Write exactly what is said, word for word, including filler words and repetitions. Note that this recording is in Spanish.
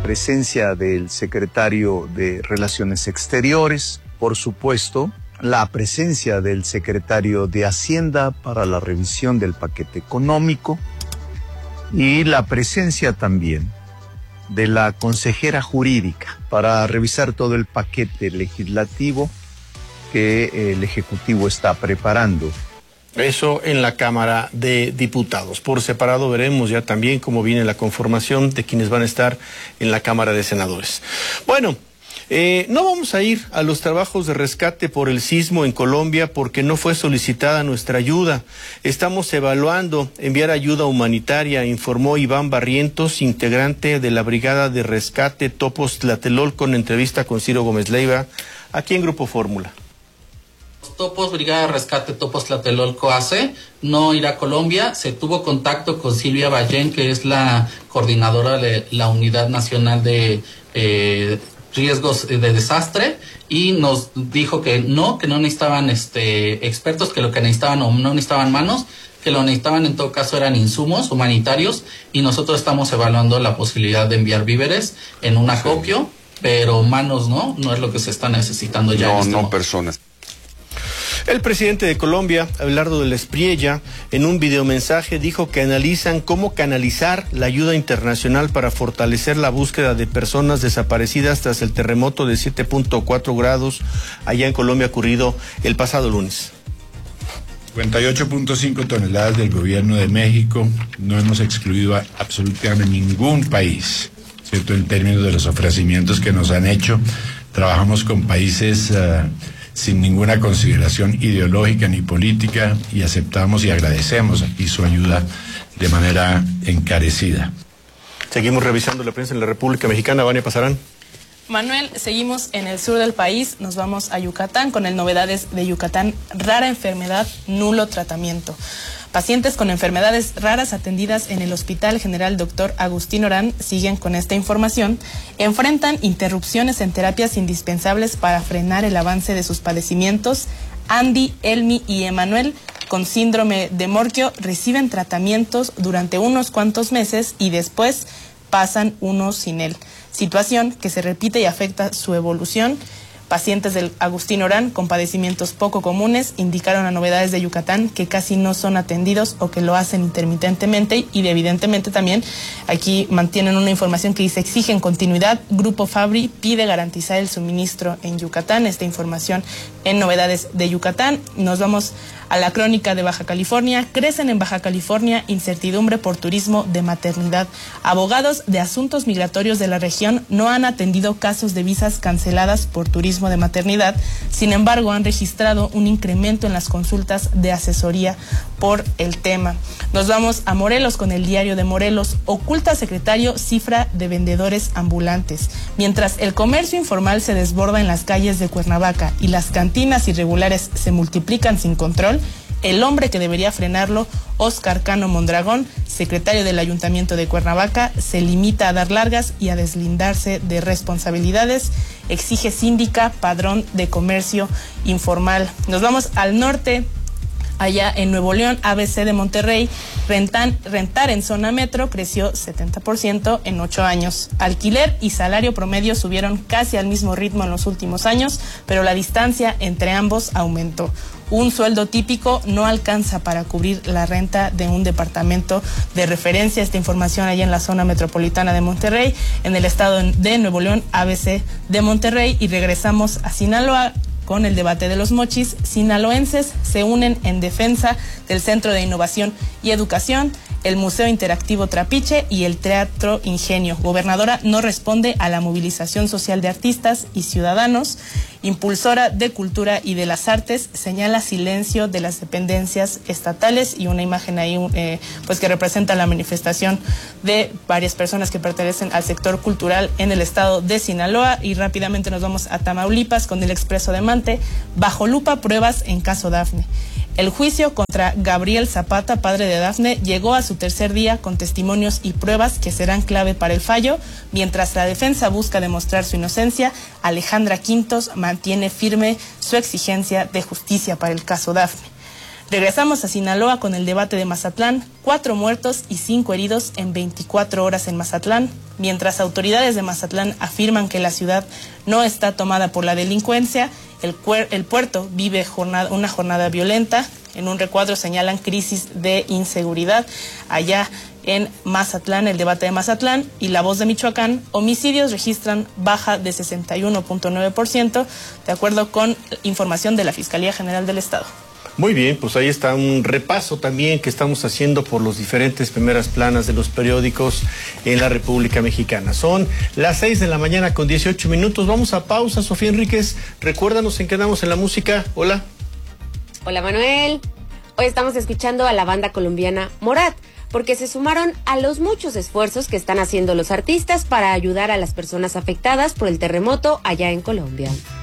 presencia del secretario de Relaciones Exteriores, por supuesto, la presencia del secretario de Hacienda para la revisión del paquete económico y la presencia también de la consejera jurídica para revisar todo el paquete legislativo que el Ejecutivo está preparando. Eso en la Cámara de Diputados. Por separado veremos ya también cómo viene la conformación de quienes van a estar en la Cámara de Senadores. Bueno, eh, no vamos a ir a los trabajos de rescate por el sismo en Colombia porque no fue solicitada nuestra ayuda. Estamos evaluando enviar ayuda humanitaria, informó Iván Barrientos, integrante de la Brigada de Rescate Topos Tlatelolco, en entrevista con Ciro Gómez Leiva, aquí en Grupo Fórmula. Topos, Brigada de Rescate Topos Tlatelolco A C, no irá a Colombia. Se tuvo contacto con Silvia Ballén, que es la coordinadora de la Unidad Nacional de eh, Riesgos de Desastre, y nos dijo que no, que no necesitaban este expertos, que lo que necesitaban o no necesitaban manos, que lo necesitaban en todo caso eran insumos humanitarios, y nosotros estamos evaluando la posibilidad de enviar víveres en un acopio, pero manos no, no es lo que se está necesitando ya. No, en este no momento. personas. El presidente de Colombia, Abelardo de la Espriella, en un videomensaje dijo que analizan cómo canalizar la ayuda internacional para fortalecer la búsqueda de personas desaparecidas tras el terremoto de siete punto cuatro grados allá en Colombia ocurrido el pasado lunes. cincuenta y ocho punto cinco toneladas del gobierno de México. No hemos excluido a absolutamente ningún país, ¿cierto? En términos de los ofrecimientos que nos han hecho, trabajamos con países uh, sin ninguna consideración ideológica ni política, y aceptamos y agradecemos aquí su ayuda de manera encarecida. Seguimos revisando la prensa en la República Mexicana. Vania Pasarán. Manuel, seguimos en el sur del país, nos vamos a Yucatán con el Novedades de Yucatán, rara enfermedad, nulo tratamiento. Pacientes con enfermedades raras atendidas en el Hospital General Doctor Agustín Orán, siguen con esta información, enfrentan interrupciones en terapias indispensables para frenar el avance de sus padecimientos. Andy, Elmi y Emanuel, con síndrome de Morquio, reciben tratamientos durante unos cuantos meses y después pasan unos sin él. Situación que se repite y afecta su evolución. Pacientes del Agustín Orán con padecimientos poco comunes indicaron a Novedades de Yucatán que casi no son atendidos o que lo hacen intermitentemente, y evidentemente también aquí mantienen una información que dice: exigen continuidad. Grupo Fabri pide garantizar el suministro en Yucatán. Esta información en Novedades de Yucatán. Nos vamos a la crónica de Baja California. Crecen en Baja California incertidumbre por turismo de maternidad. Abogados de asuntos migratorios de la región no han atendido casos de visas canceladas por turismo de maternidad. Sin embargo, han registrado un incremento en las consultas de asesoría por el tema. Nos vamos a Morelos con el Diario de Morelos. Oculta secretario cifra de vendedores ambulantes. Mientras el comercio informal se desborda en las calles de Cuernavaca y las cantinas irregulares se multiplican sin control, el hombre que debería frenarlo, Óscar Cano Mondragón, secretario del Ayuntamiento de Cuernavaca, se limita a dar largas y a deslindarse de responsabilidades. Exige síndica padrón de comercio informal. Nos vamos al norte. Allá en Nuevo León, A B C de Monterrey, rentan, rentar en zona metro creció setenta por ciento en ocho años. Alquiler y salario promedio subieron casi al mismo ritmo en los últimos años, pero la distancia entre ambos aumentó. Un sueldo típico no alcanza para cubrir la renta de un departamento de referencia. Esta información allá en la zona metropolitana de Monterrey, en el estado de Nuevo León, A B C de Monterrey. Y regresamos a Sinaloa con el debate de los mochis. Sinaloenses se unen en defensa del Centro de Innovación y Educación, el Museo Interactivo Trapiche y el Teatro Ingenio. Gobernadora no responde a la movilización social de artistas y ciudadanos. Impulsora de Cultura y de las Artes señala silencio de las dependencias estatales, y una imagen ahí eh, pues que representa la manifestación de varias personas que pertenecen al sector cultural en el estado de Sinaloa. Y rápidamente nos vamos a Tamaulipas con el Expreso de Mante. Bajo lupa pruebas en caso Dafne. El juicio contra Gabriel Zapata, padre de Dafne, llegó a su tercer día con testimonios y pruebas que serán clave para el fallo. Mientras la defensa busca demostrar su inocencia, Alejandra Quintos mantiene firme su exigencia de justicia para el caso Dafne. Regresamos a Sinaloa con el debate de Mazatlán, cuatro muertos y cinco heridos en veinticuatro horas en Mazatlán, mientras autoridades de Mazatlán afirman que la ciudad no está tomada por la delincuencia, el, el puerto vive jornada, una jornada violenta. En un recuadro señalan crisis de inseguridad allá en Mazatlán, el debate de Mazatlán, y La Voz de Michoacán, homicidios registran baja de sesenta y uno punto nueve por ciento, de acuerdo con información de la Fiscalía General del Estado. Muy bien, pues ahí está un repaso también que estamos haciendo por los diferentes primeras planas de los periódicos en la República Mexicana. Son las seis de la mañana con dieciocho minutos. Vamos a pausa, Sofía Enríquez. Recuérdanos en qué andamos en la música. Hola. Hola, Manuel. Hoy estamos escuchando a la banda colombiana Morat, porque se sumaron a los muchos esfuerzos que están haciendo los artistas para ayudar a las personas afectadas por el terremoto allá en Colombia.